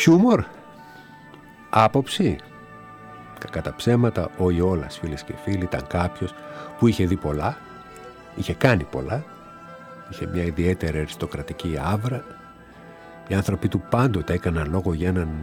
Χιούμορ, άποψη. Κακά τα ψέματα, ο Ιόλας, φίλες και φίλοι, ήταν κάποιος που είχε δει πολλά, είχε κάνει πολλά, είχε μια ιδιαίτερη αριστοκρατική άβρα. Οι άνθρωποι του πάντοτε έκαναν λόγο για έναν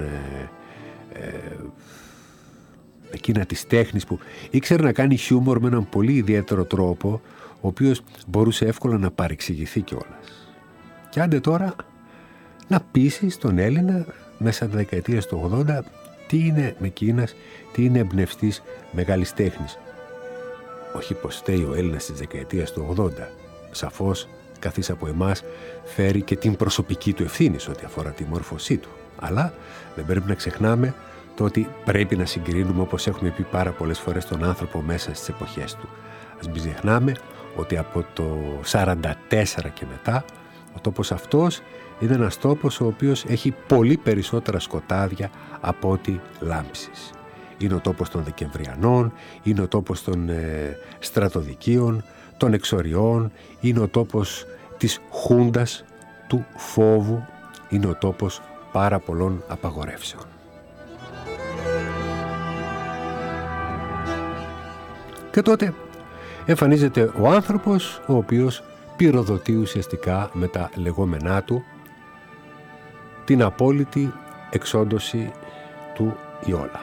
εκείνα της τέχνης που ήξερε να κάνει χιούμορ με έναν πολύ ιδιαίτερο τρόπο, ο οποίος μπορούσε εύκολα να παρεξηγηθεί κιόλας. Και άντε τώρα να πείσεις τον Έλληνα μέσα τη δεκαετία του 80 τι είναι μεκείνας, τι είναι εμπνευστής μεγάλης τέχνης. Όχι πως φταίει ο Έλληνας της δεκαετίας του 80. Σαφώς καθής από εμάς φέρει και την προσωπική του ευθύνη σε ό,τι αφορά τη μόρφωσή του. Αλλά δεν πρέπει να ξεχνάμε το ότι πρέπει να συγκρίνουμε, όπως έχουμε πει πάρα πολλές φορές, τον άνθρωπο μέσα στις εποχές του. Ας μην ξεχνάμε ότι από το 44 και μετά ο τόπος αυτός είναι ένας τόπος ο οποίος έχει πολύ περισσότερα σκοτάδια από ό,τι λάμψεις. Είναι ο τόπος των Δεκεμβριανών, είναι ο τόπος των στρατοδικείων, των εξοριών, είναι ο τόπος της χούντας, του φόβου, είναι ο τόπος πάρα πολλών απαγορεύσεων. Και τότε εμφανίζεται ο άνθρωπος ο οποίος πυροδοτεί ουσιαστικά με τα λεγόμενά του την απόλυτη εξόντωση του Ιόλα.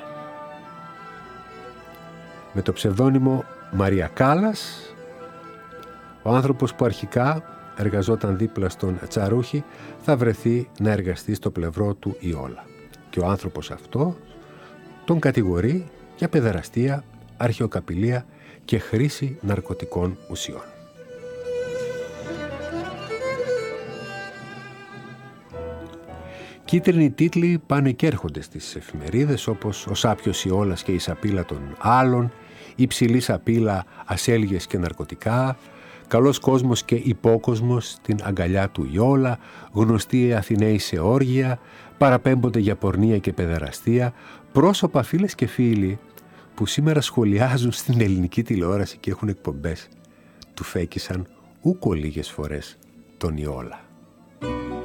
Με το ψευδόνυμο Μαρία Κάλλας, ο άνθρωπος που αρχικά εργαζόταν δίπλα στον Τσαρούχη θα βρεθεί να εργαστεί στο πλευρό του Ιόλα. Και ο άνθρωπος αυτό τον κατηγορεί για παιδεραστία, αρχαιοκαπηλεία και χρήση ναρκωτικών ουσιών. Κίτρινοι τίτλοι πάνε και έρχονται στις εφημερίδες, όπως «Ο Σάπιος Ιόλας και η σαπίλα των άλλων», «Υψηλή σαπίλα, ασέλγες και ναρκωτικά», «Καλός κόσμος και υπόκοσμος στην αγκαλιά του Ιόλα», «Γνωστοί Αθηναίοι σε όργια», «Παραπέμπονται για πορνεία και παιδεραστία», πρόσωπα, φίλες και φίλοι, που σήμερα σχολιάζουν στην ελληνική τηλεόραση και έχουν εκπομπές, του φέκησαν ούκο λίγες φορές τον Ιόλα.